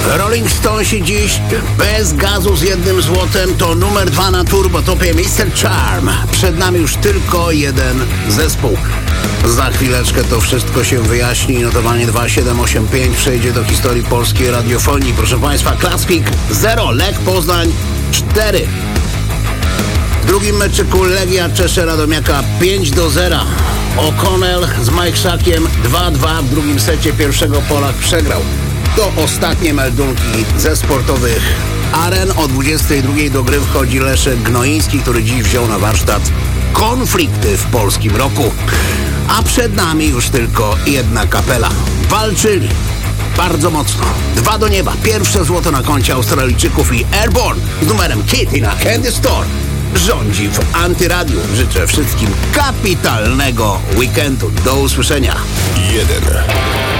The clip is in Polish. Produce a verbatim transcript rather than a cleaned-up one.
Rolling Stonesi dziś bez gazu z jednym złotem to numer dwa na turbotopie mister Charm. Przed nami już tylko jeden zespół. Za chwileczkę to wszystko się wyjaśni. Notowanie dwa siedem osiem pięć przejdzie do historii polskiej radiofonii. Proszę Państwa, Klaskik zero, Lech Poznań cztery. W drugim meczyku Legia Czesze Radomiaka pięć do zera. O'Connell z Mike Szakiem dwa dwa w drugim secie pierwszego Polak przegrał. To ostatnie meldunki ze sportowych aren. O dwudziestej drugiej do gry wchodzi Leszek Gnoiński, który dziś wziął na warsztat konflikty w polskim roku. A przed nami już tylko jedna kapela. Walczyli bardzo mocno. Dwa do nieba. Pierwsze złoto na koncie Australijczyków i Airborne z numerem Kitty na Candy Store rządzi w Antyradiu. Życzę wszystkim kapitalnego weekendu. Do usłyszenia. Jeden.